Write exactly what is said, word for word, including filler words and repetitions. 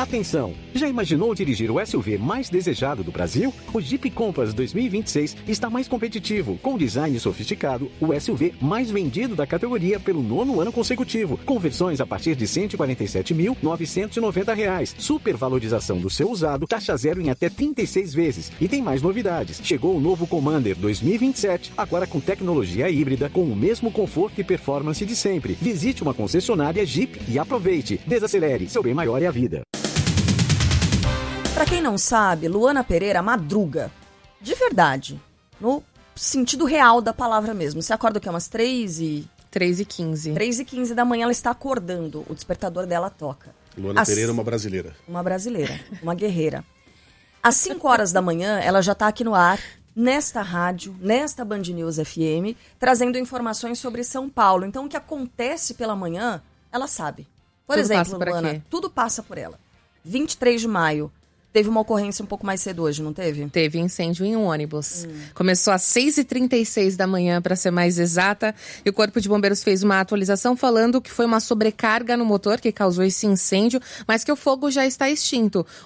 Atenção! Já imaginou dirigir o S U V mais desejado do Brasil? O Jeep Compass dois mil e vinte e seis está mais competitivo, com design sofisticado, o S U V mais vendido da categoria pelo nono ano consecutivo, com versões a partir de cento e quarenta e sete mil novecentos e noventa reais. Supervalorização do seu usado, taxa zero em até trinta e seis vezes. E tem mais novidades. Chegou o novo Commander dois mil e vinte e sete, agora com tecnologia híbrida, com o mesmo conforto e performance de sempre. Visite uma concessionária Jeep e aproveite. Desacelere, seu bem maior é a vida. Pra quem não sabe, Luana Pereira madruga. De verdade. No sentido real da palavra mesmo. Você acorda o quê? Umas três e... três e quinze. três e quinze da manhã ela está acordando. O despertador dela toca. Luana As... Pereira é uma brasileira. Uma brasileira. Uma guerreira. Às cinco horas da manhã, ela já está aqui no ar, nesta rádio, nesta Band News F M, trazendo informações sobre São Paulo. Então, o que acontece pela manhã, ela sabe. Por Tudo exemplo, passa por Luana, aqui. tudo passa por ela. vinte e três de maio. Teve uma ocorrência um pouco mais cedo hoje, não teve? Teve incêndio em um ônibus. Hum. Começou às seis e trinta e seis da manhã, para ser mais exata. E o Corpo de Bombeiros fez uma atualização falando que foi uma sobrecarga no motor que causou esse incêndio, mas que o fogo já está extinto.